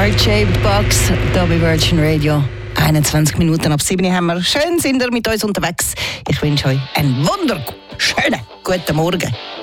RJ Box, hier bei Virgin Radio. 21 Minuten ab 7 haben wir. Schön sind ihr mit uns unterwegs. Ich wünsche euch einen wunderschönen guten Morgen.